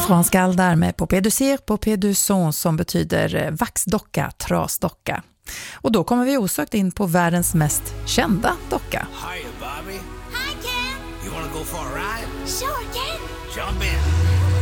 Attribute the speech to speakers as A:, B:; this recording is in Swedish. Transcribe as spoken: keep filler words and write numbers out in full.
A: Antoine Scal där med Poupée de cire, Poupée du son, som betyder vaxdocka, trasdocka. Och då kommer vi osökt in på världens mest kända docka.
B: Hiya, Bobby.
C: Hi, Ken.
B: You wanna go for a ride?
C: Sure, Ken.
B: Jump in.